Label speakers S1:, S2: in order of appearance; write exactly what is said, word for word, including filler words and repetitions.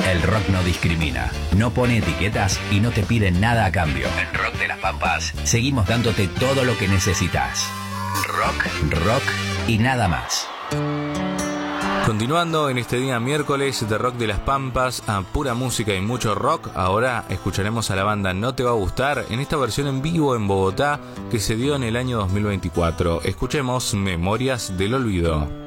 S1: El rock no discrimina, no pone etiquetas y no te pide nada a cambio. En Rock de las Pampas seguimos dándote todo lo que necesitas. Rock, rock y nada más.
S2: Continuando en este día miércoles de Rock de las Pampas, a pura música y mucho rock, ahora escucharemos a la banda No Te Va a Gustar en esta versión en vivo en Bogotá que se dio en el año dos mil veinticuatro. Escuchemos Memorias del Olvido.